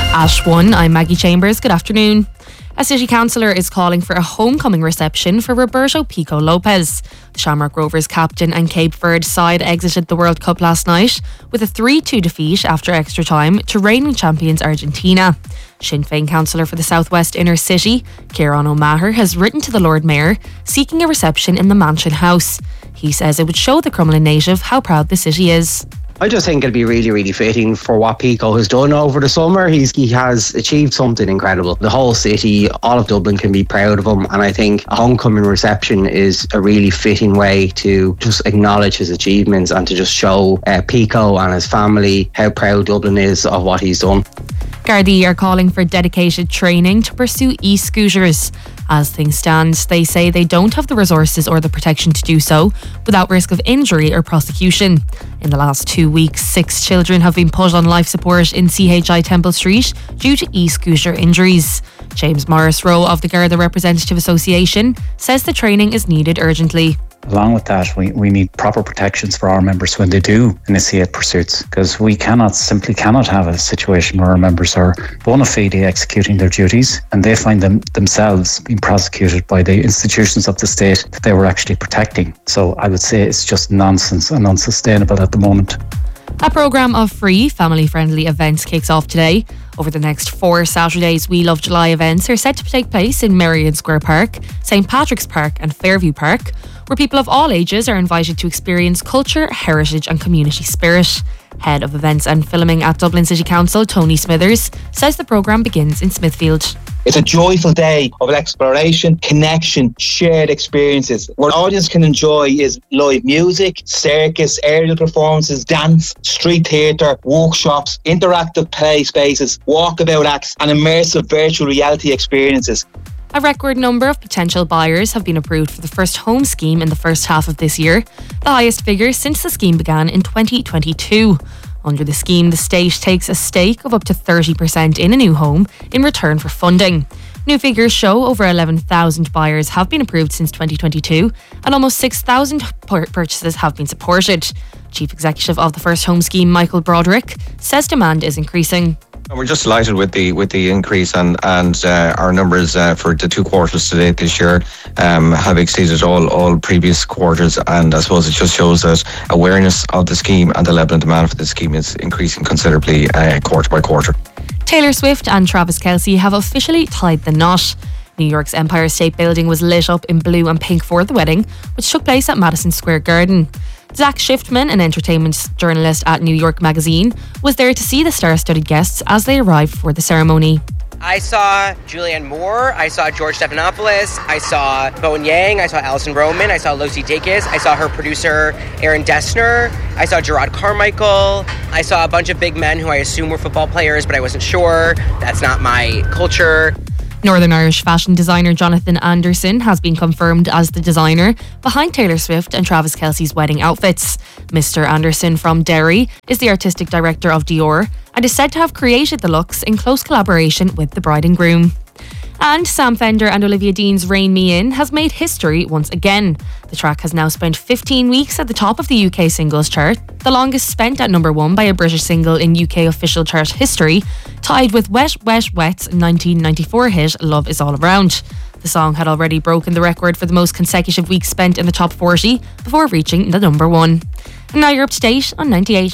Ash 1, I'm Maggie Chambers. Good afternoon. A city councillor is calling for a homecoming reception for Roberto Pico Lopez. The Shamrock Rovers captain and Cape Verde side exited the World Cup last night with a 3-2 defeat after extra time to reigning champions Argentina. Sinn Féin councillor for the Southwest Inner City, Kieran O'Maher, has written to the Lord Mayor seeking a reception in the Mansion House. He says it would show the Crumlin native how proud the city is. I just think it'd be really, really fitting for what Pico has done over the summer. He has achieved something incredible. The whole city, all of Dublin can be proud of him, and I think a homecoming reception is a really fitting way to just acknowledge his achievements and to just show Pico and his family how proud Dublin is of what he's done. Gardaí are calling for dedicated training to pursue e-scooters. As things stand, they say they don't have the resources or the protection to do so without risk of injury or prosecution. In the last 2 weeks, 6 children have been put on life support in CHI Temple Street due to e-scooter injuries. James Morris Rowe of the Garda Representative Association says the training is needed urgently. Along with that, we need proper protections for our members when they do initiate pursuits, because we simply cannot have a situation where our members are bona fide executing their duties and they find themselves being prosecuted by the institutions of the state that they were actually protecting. So I would say it's just nonsense and unsustainable at the moment. A programme of free, family-friendly events kicks off today. Over the next 4 Saturdays, We Love July events are set to take place in Merrion Square Park, St Patrick's Park and Fairview Park, where people of all ages are invited to experience culture, heritage and community spirit. Head of Events and Filming at Dublin City Council, Tony Smithers, says the programme begins in Smithfield. It's a joyful day of exploration, connection, shared experiences. What audience can enjoy is live music, circus, aerial performances, dance, street theatre, workshops, interactive play spaces, walkabout acts and immersive virtual reality experiences. A record number of potential buyers have been approved for the first home scheme in the first half of this year, the highest figure since the scheme began in 2022. Under the scheme, the state takes a stake of up to 30% in a new home in return for funding. New figures show over 11,000 buyers have been approved since 2022 and almost 6,000 purchases have been supported. Chief Executive of the First Home Scheme, Michael Broderick, says demand is increasing. We're just delighted with the increase and our numbers for the 2 quarters to date this year have exceeded all previous quarters, and I suppose it just shows that awareness of the scheme and the level of demand for the scheme is increasing considerably quarter by quarter. Taylor Swift and Travis Kelce have officially tied the knot. New York's Empire State Building was lit up in blue and pink for the wedding, which took place at Madison Square Garden. Zach Shiftman, an entertainment journalist at New York Magazine, was there to see the star-studded guests as they arrived for the ceremony. I saw Julianne Moore, I saw George Stephanopoulos, I saw Bowen Yang, I saw Alison Roman, I saw Lucy Dacus, I saw her producer Aaron Dessner, I saw Gerard Carmichael, I saw a bunch of big men who I assume were football players, but I wasn't sure. That's not my culture. Northern Irish fashion designer Jonathan Anderson has been confirmed as the designer behind Taylor Swift and Travis Kelce's wedding outfits. Mr. Anderson from Derry is the artistic director of Dior and is said to have created the looks in close collaboration with the bride and groom. And Sam Fender and Olivia Dean's Rein Me In has made history once again. The track has now spent 15 weeks at the top of the UK singles chart, the longest spent at number 1 by a British single in UK official chart history, tied with Wet Wet Wet's 1994 hit Love Is All Around. The song had already broken the record for the most consecutive weeks spent in the top 40 before reaching the number 1. And now you're up to date on 98.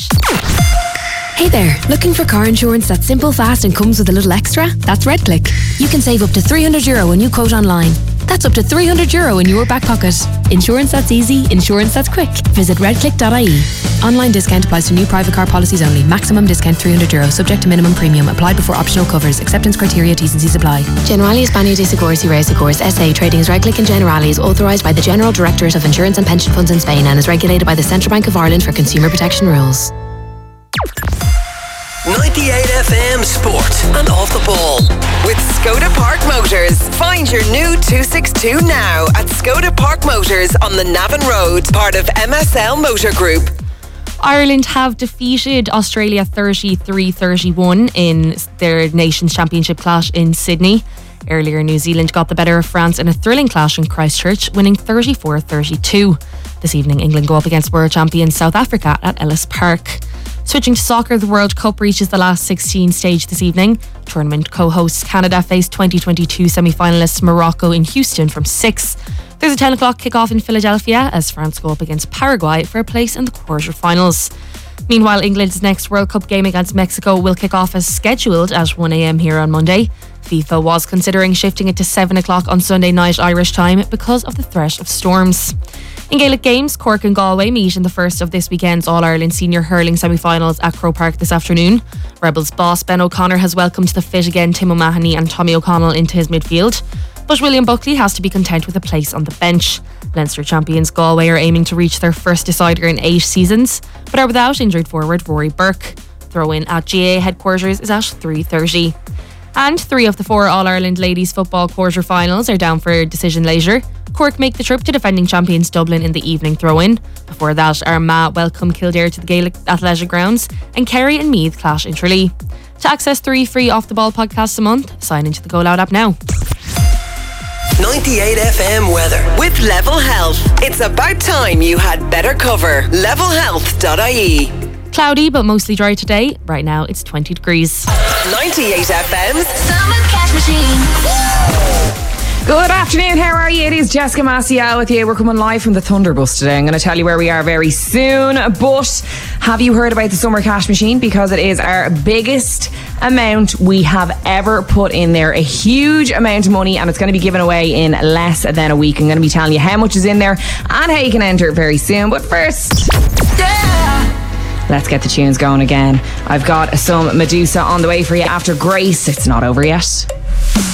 Hey there, looking for car insurance that's simple, fast and comes with a little extra? That's RedClick. You can save up to €300 when you quote online. That's up to €300 in your back pocket. Insurance that's easy, insurance that's quick. Visit redclick.ie. Online discount applies to new private car policies only. Maximum discount €300, subject to minimum premium. Applied before optional covers. Acceptance criteria, T's and C's apply. Generali España de Seguros y Reasegurs SA, trading as RedClick and Generali, is authorised by the General Directorate of Insurance and Pension Funds in Spain and is regulated by the Central Bank of Ireland for consumer protection rules. 98 FM Sport and Off the Ball with Skoda Park Motors. Find your new 262 now at Skoda Park Motors on the Navan Road, part of MSL Motor Group. Ireland have defeated Australia 33-31 in their Nations Championship clash in Sydney. Earlier, New Zealand got the better of France in a thrilling clash in Christchurch, winning 34-32. This evening, England go up against world champions South Africa at Ellis Park. Switching to soccer, the World Cup reaches the last 16 stage this evening. Tournament co-hosts Canada face 2022 semi-finalists Morocco in Houston from 6. There's a 10 o'clock kick-off in Philadelphia as France go up against Paraguay for a place in the quarter-finals. Meanwhile, England's next World Cup game against Mexico will kick off as scheduled at 1 a.m. here on Monday. FIFA was considering shifting it to 7 o'clock on Sunday night Irish time because of the threat of storms. In Gaelic games, Cork and Galway meet in the first of this weekend's All-Ireland Senior Hurling semi-finals at Croke Park this afternoon. Rebels boss Ben O'Connor has welcomed the fit again Tim O'Mahony and Tommy O'Connell into his midfield. But William Buckley has to be content with a place on the bench. Leinster champions Galway are aiming to reach their first decider in 8 seasons, but are without injured forward Rory Burke. Throw-in at GA headquarters is at 3:30. And 3 of the 4 All-Ireland Ladies Football quarter-finals are down for decision later. Cork make the trip to defending champions Dublin in the evening throw-in. Before that, Armagh welcome Kildare to the Gaelic Athletic Grounds, and Kerry and Meath clash in Tralee. To access 3 free off-the-ball podcasts a month, sign into the Go Loud app now. 98 FM weather with Level Health. It's about time you had better cover. Levelhealth.ie. Cloudy but mostly dry today. Right now it's 20 degrees. 98 FM's Summer Cash Machine. Good afternoon, how are you? It is Jessica Maciel with you. We're coming live from the Thunderbus today. I'm going to tell you where we are very soon. But have you heard about the Summer Cash Machine? Because it is our biggest amount we have ever put in there. A huge amount of money, and it's going to be given away in less than a week. I'm going to be telling you how much is in there and how you can enter it very soon. But first, let's get the tunes going again. I've got some Medusa on the way for you after Grace. It's not over yet.